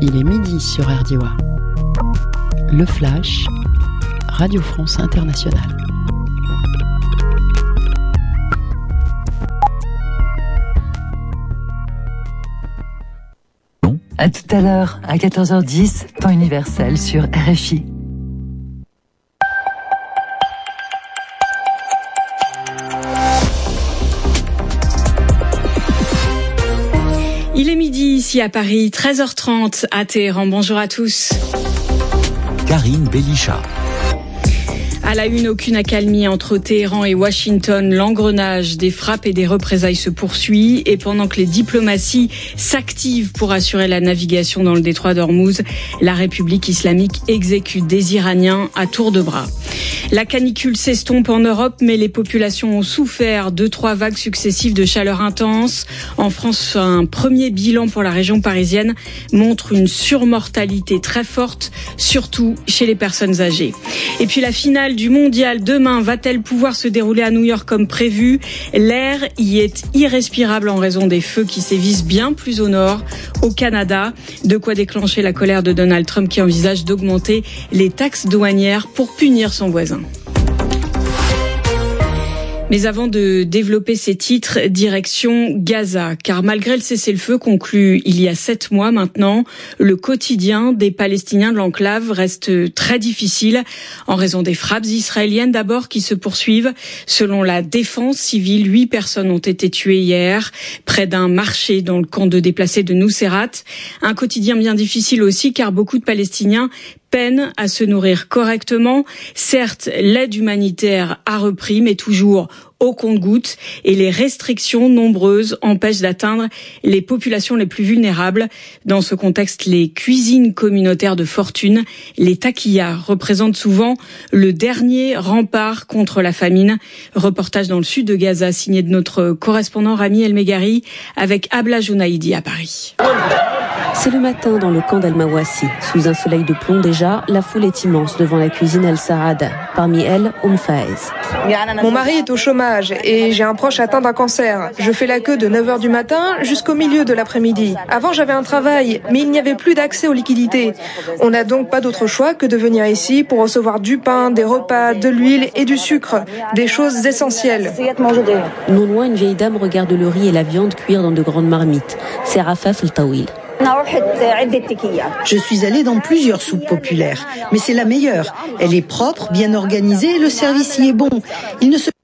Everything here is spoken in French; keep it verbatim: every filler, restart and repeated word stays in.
Il est midi sur R D I W A. Le Flash, Radio France Internationale. À tout à l'heure, à quatorze heures dix, temps universel sur R F I. Il est midi ici à Paris, treize heures trente à Téhéran. Bonjour à tous. Karine Bélicha. À la une, aucune accalmie entre Téhéran et Washington. L'engrenage des frappes et des représailles se poursuit. Et pendant que les diplomaties s'activent pour assurer la navigation dans le détroit d'Ormuz, la République islamique exécute des Iraniens à tour de bras. La canicule s'estompe en Europe, mais les populations ont souffert de trois vagues successives de chaleur intense. En France, un premier bilan pour la région parisienne montre une surmortalité très forte, surtout chez les personnes âgées. Et puis la finale du mondial demain va-t-elle pouvoir se dérouler à New York comme prévu? L'air y est irrespirable en raison des feux qui sévissent bien plus au nord, au Canada. De quoi déclencher la colère de Donald Trump qui envisage d'augmenter les taxes douanières pour punir son voisin. Mais avant de développer ces titres, direction Gaza. Car malgré le cessez-le-feu conclu il y a sept mois maintenant, le quotidien des Palestiniens de l'enclave reste très difficile en raison des frappes israéliennes d'abord qui se poursuivent. Selon la défense civile, huit personnes ont été tuées hier près d'un marché dans le camp de déplacés de Nuseirat. Un quotidien bien difficile aussi car beaucoup de Palestiniens peinent à se nourrir correctement. Certes, l'aide humanitaire a repris, mais toujours au compte-gouttes et les restrictions nombreuses empêchent d'atteindre les populations les plus vulnérables. Dans ce contexte, les cuisines communautaires de fortune, les taquillas, représentent souvent le dernier rempart contre la famine. Reportage dans le sud de Gaza signé de notre correspondant Rami El Megari avec Abla Jounaïdi à Paris. C'est le matin dans le camp d'Al-Mawassi. Sous un soleil de plomb déjà, la foule est immense devant la cuisine Al-Saad. Parmi elles, Oum Faez. Mon mari est au chômage et j'ai un proche atteint d'un cancer. Je fais la queue de neuf heures du matin jusqu'au milieu de l'après-midi. Avant, j'avais un travail, mais il n'y avait plus d'accès aux liquidités. On n'a donc pas d'autre choix que de venir ici pour recevoir du pain, des repas, de l'huile et du sucre. Des choses essentielles. Non loin, une vieille dame regarde le riz et la viande cuire dans de grandes marmites. C'est Rafaf El-Tawil. Je suis allée dans plusieurs soupes populaires, mais c'est la meilleure. Elle est propre, bien organisée et le service y est bon. Il ne se